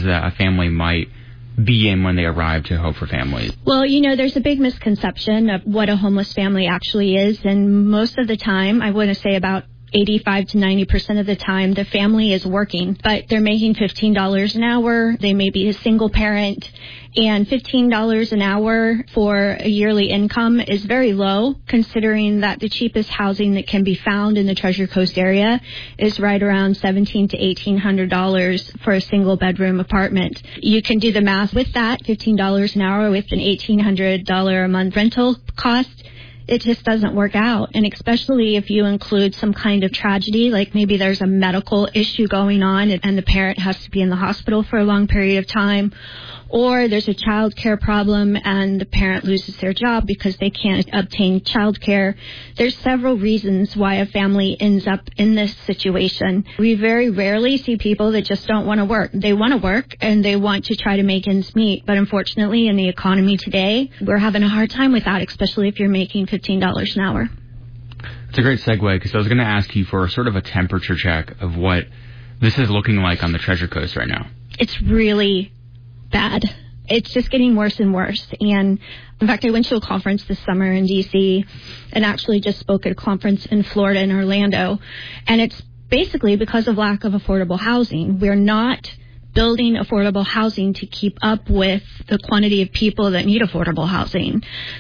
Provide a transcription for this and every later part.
situations that a family might be in when they arrive to Hope for Families? Well, there's a big misconception of what a homeless family actually is. And most of the time, I want to say about 85 to 90% of the time, the family is working, but they're making $15 an hour. They may be a single parent, and $15 an hour for a yearly income is very low, considering that the cheapest housing that can be found in the Treasure Coast area is right around $1,700 to $1,800 for a single bedroom apartment. You can do the math with that, $15 an hour with an $1,800 a month rental cost. It just doesn't work out. And especially if you include some kind of tragedy, like maybe there's a medical issue going on and the parent has to be in the hospital for a long period of time, or there's a child care problem and the parent loses their job because they can't obtain child care. There's several reasons why a family ends up in this situation. We very rarely see people that just don't want to work. They want to work and they want to try to make ends meet. But unfortunately, in the economy today, we're having a hard time with that, especially if you're making $15 an hour. It's a great segue, because I was going to ask you for sort of a temperature check of what this is looking like on the Treasure Coast right now. It's really bad. It's just getting worse and worse. And in fact, I went to a conference this summer in D.C. and actually just spoke at a conference in Florida in Orlando. And it's basically because of lack of affordable housing. We're not building affordable housing to keep up with the quantity of people that need affordable housing.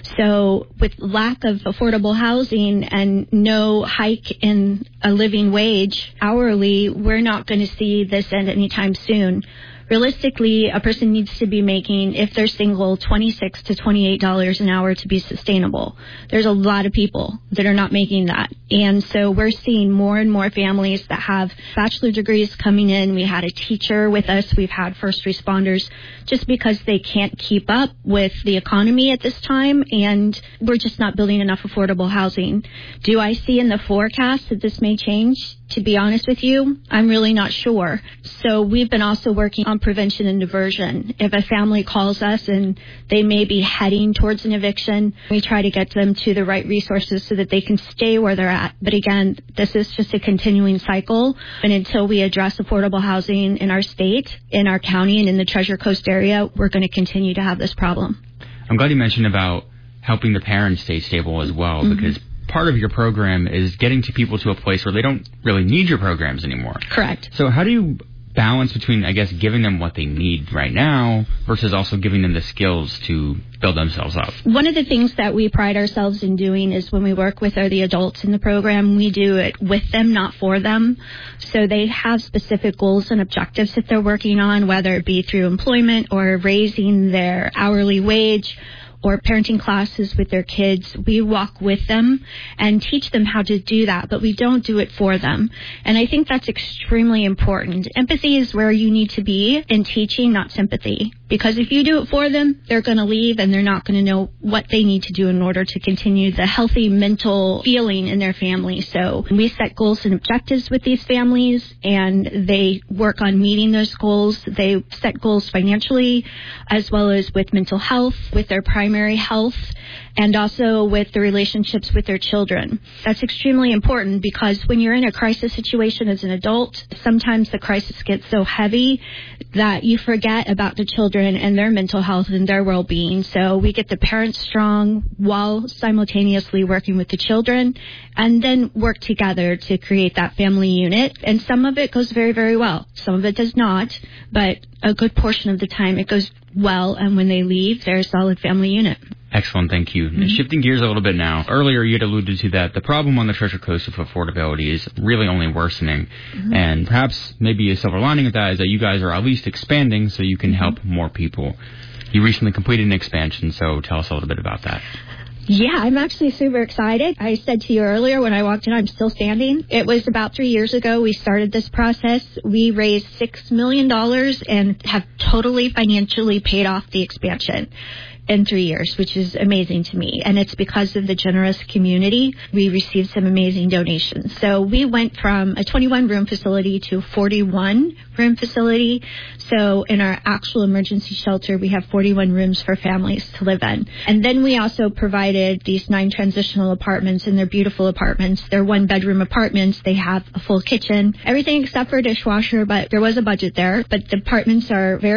So with lack of affordable housing and no hike in a living wage hourly, we're not going to see this end anytime soon. Realistically, a person needs to be making, if they're single, $26 to $28 an hour to be sustainable. There's a lot of people that are not making that. And so we're seeing more and more families that have bachelor degrees coming in. We had a teacher with us. We've had first responders, just because they can't keep up with the economy at this time. And we're just not building enough affordable housing. Do I see in the forecast that this may change? To be honest with you, I'm really not sure. So we've been also working on prevention and diversion. If a family calls us and they may be heading towards an eviction, we try to get them to the right resources so that they can stay where they're at. But again, this is just a continuing cycle. And until we address affordable housing in our state, in our county, and in the Treasure Coast area, we're going to continue to have this problem. I'm glad you mentioned about helping the parents stay stable as well, because part of your program is getting to people to a place where they don't really need your programs anymore. Correct. So how do you balance between, I guess, giving them what they need right now versus also giving them the skills to build themselves up? One of the things that we pride ourselves in doing is when we work with the adults in the program, we do it with them, not for them. So they have specific goals and objectives that they're working on, whether it be through employment or raising their hourly wage or parenting classes with their kids. We walk with them and teach them how to do that, but we don't do it for them. And I think that's extremely important. Empathy is where you need to be in teaching, not sympathy. Because if you do it for them, they're going to leave and they're not going to know what they need to do in order to continue the healthy mental feeling in their family. So we set goals and objectives with these families, and they work on meeting those goals. They set goals financially, as well as with mental health, with their primary health, and also with the relationships with their children. That's extremely important, because when you're in a crisis situation as an adult, sometimes the crisis gets so heavy that you forget about the children and their mental health and their well-being. So we get the parents strong while simultaneously working with the children, and then work together to create that family unit. And some of it goes very, very well. Some of it does not, but a good portion of the time it goes well, and when they leave, they're a solid family unit. Excellent, thank you. Shifting gears a little bit now. Earlier, you had alluded to that the problem on the Treasure Coast of affordability is really only worsening. And perhaps maybe a silver lining of that is that you guys are at least expanding so you can help more people. You recently completed an expansion, so tell us a little bit about that. Yeah, I'm actually super excited. I said to you earlier when I walked in, I'm still standing. It was about 3 years ago we started this process. We raised $6 million and have totally financially paid off the expansion in 3 years, which is amazing to me. And it's because of the generous community. We received some amazing donations. So we went from a 21-room facility to a 41-room facility. So in our actual emergency shelter, we have 41 rooms for families to live in. And then we also provided these 9 transitional apartments, and they're beautiful apartments. They're 1-bedroom apartments. They have a full kitchen, everything except for a dishwasher, but there was a budget there. But the apartments are very